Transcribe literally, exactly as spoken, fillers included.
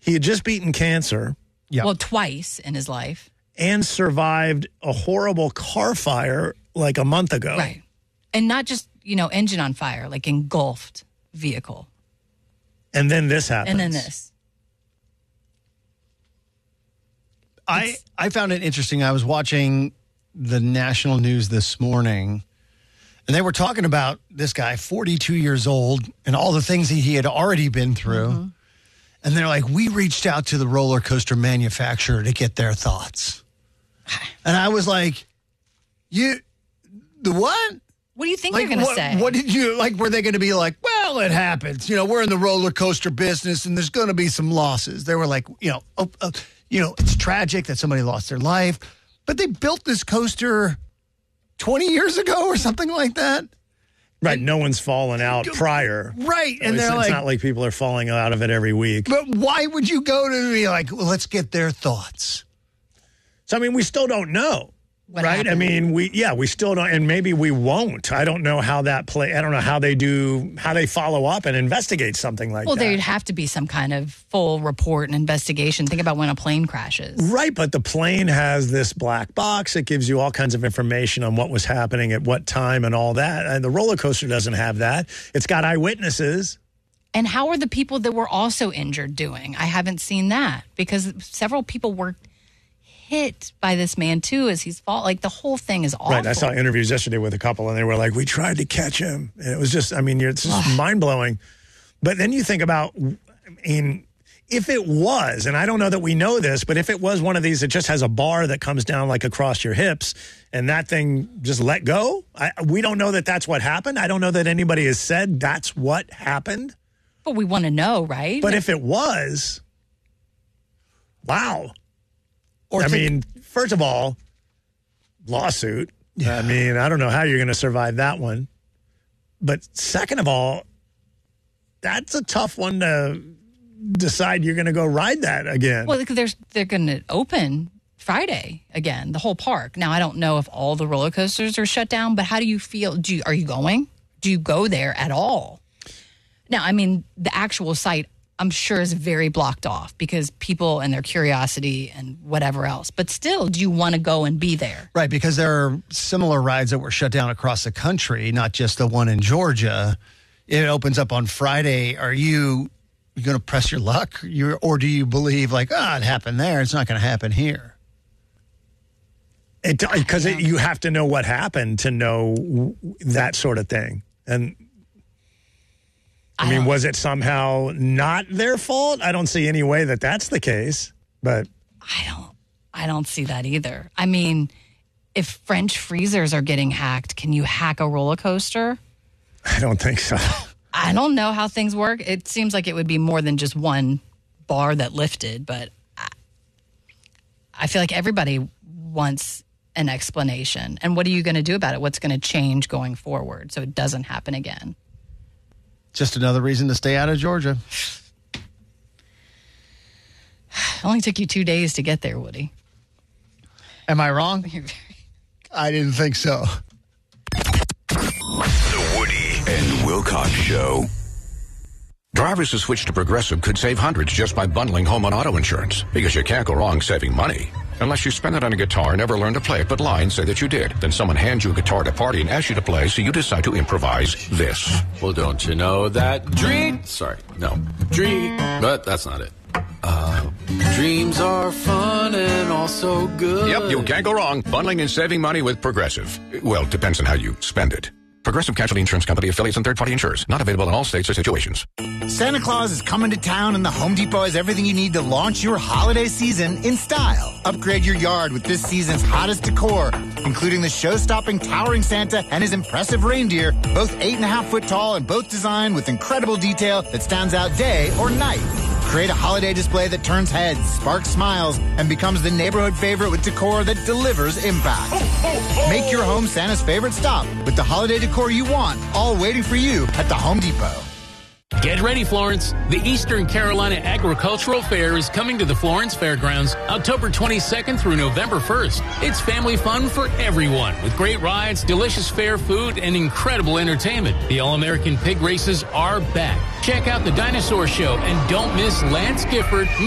He had just beaten cancer. Yep. Well, twice in his life. And survived a horrible car fire like a month ago. Right. And not just, you know, engine on fire, like engulfed vehicle. And then this happens. And then this. I, I found it interesting. I was watching the national news this morning, and they were talking about this guy, forty-two years old, and all the things that he had already been through. Mm-hmm. And they're like, we reached out to the roller coaster manufacturer to get their thoughts. And I was like, you, the what? What do you think like, you're going to say? What did you, like, were they going to be like, well, it happens. You know, we're in the roller coaster business and there's going to be some losses. They were like, you know, oh, oh, you know, it's tragic that somebody lost their life. But they built this coaster twenty years ago or something like that. Right, and, no one's fallen out prior. Right, and it's, they're it's like... not like people are falling out of it every week. But why would you go to be like, well, let's get their thoughts? So, I mean, we still don't know, what right? happened? I mean, we yeah, we still don't, and maybe we won't. I don't know how that play, I don't know how they do, how they follow up and investigate something like well, that. Well, there'd have to be some kind of full report and investigation. Think about when a plane crashes. Right, but the plane has this black box. It gives you all kinds of information on what was happening at what time and all that. And the roller coaster doesn't have that. It's got eyewitnesses. And how are the people that were also injured doing? I haven't seen that because several people were hit by this man too as he's fall. Like the whole thing is awful. Right. I saw interviews yesterday with a couple and they were like, we tried to catch him. And it was just, I mean, it's just mind blowing. But then you think about, I mean, if it was, and I don't know that we know this, but if it was one of these that just has a bar that comes down like across your hips and that thing just let go, I, we don't know that that's what happened. I don't know that anybody has said that's what happened. But we want to know, right? But if it was, wow. Or I mean, first of all, lawsuit. Yeah. I mean, I don't know how you're going to survive that one. But second of all, that's a tough one to decide you're going to go ride that again. Well, they're, they're going to open Friday again, the whole park. Now, I don't know if all the roller coasters are shut down, but how do you feel? Do you, are you going? Do you go there at all? Now, I mean, the actual site, I'm sure, is very blocked off because people and their curiosity and whatever else. But still, do you want to go and be there? Right, because there are similar rides that were shut down across the country, not just the one in Georgia. It opens up on Friday. Are you, you going to press your luck? You're, or do you believe, like, ah, oh, it happened there. It's not going to happen here? Because you have to know what happened to know that sort of thing. And I, I mean, was it somehow not their fault? I don't see any way that that's the case, but I don't, I don't see that either. I mean, if French freezers are getting hacked, can you hack a roller coaster? I don't think so. I don't know how things work. It seems like it would be more than just one bar that lifted, but I, I feel like everybody wants an explanation. And what are you going to do about it? What's going to change going forward so it doesn't happen again? Just another reason to stay out of Georgia. It only took you two days to get there, Woody. Am I wrong? I didn't think so. The Woody and Wilcox Show. Drivers who switch to Progressive could save hundreds just by bundling home and auto insurance, because you can't go wrong saving money. Unless you spend it on a guitar and never learn to play it, but lie and say that you did. Then someone hands you a guitar at a party and asks you to play, so you decide to improvise this. Well, don't you know that dream... Sorry, no. Dream... But that's not it. Uh, dreams are fun and also good. Yep, you can't go wrong. Bundling and saving money with Progressive. Well, it depends on how you spend it. Progressive Casualty Insurance Company, affiliates, and third-party insurers. Not available in all states or situations. Santa Claus is coming to town, and the Home Depot has everything you need to launch your holiday season in style. Upgrade your yard with this season's hottest decor, including the show-stopping towering Santa and his impressive reindeer, both eight and a half foot tall and both designed with incredible detail that stands out day or night. Create a holiday display that turns heads, sparks smiles, and becomes the neighborhood favorite with decor that delivers impact. Make your home Santa's favorite stop with the holiday decor you want, all waiting for you at the Home Depot. Get ready, Florence. The Eastern Carolina Agricultural Fair is coming to the Florence Fairgrounds October twenty-second through November first. It's family fun for everyone with great rides, delicious fair food, and incredible entertainment. The All-American Pig races are back. Check out the Dinosaur Show and don't miss Lance Gifford,